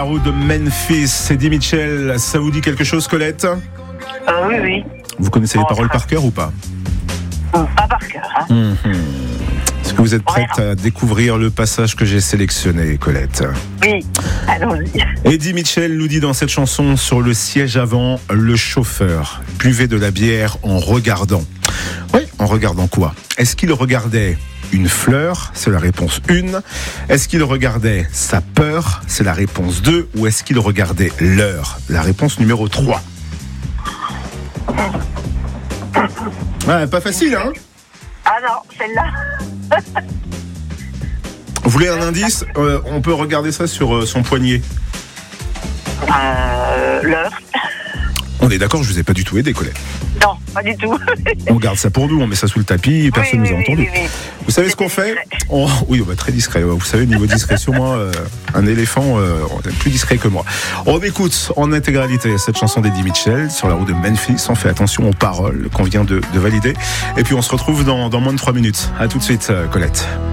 la route de Memphis. Eddie Mitchell, ça vous dit quelque chose, Colette ? Oui, oui. Vous connaissez les paroles par cœur ou pas ? Pas par cœur. Hein. Est-ce que vous êtes prête à découvrir le passage que j'ai sélectionné, Colette ? Oui, allons-y. Eddie Mitchell nous dit dans cette chanson, sur le siège avant, le chauffeur buvait de la bière en regardant. Oui, en regardant quoi ? Est-ce qu'il regardait une fleur ? C'est la réponse 1. Est-ce qu'il regardait sa peur ? C'est la réponse 2. Ou est-ce qu'il regardait l'heure ? La réponse numéro 3. Ouais, pas facile, hein ? Ah non, celle-là. Vous voulez un indice ? On peut regarder ça sur son poignet. L'heure. On est d'accord, je vous ai pas du tout aidé, Colette. Non, pas du tout. On garde ça pour nous, on met ça sous le tapis, et personne ne nous a entendu. Oui. Vous savez ce qu'on fait ? Oui, très discret. Vous savez, niveau discrétion, moi, un éléphant est plus discret que moi. On écoute en intégralité cette chanson d'Eddie Mitchell sur la route de Memphis. On fait attention aux paroles qu'on vient de valider. Et puis on se retrouve dans moins de 3 minutes. À tout de suite, Colette.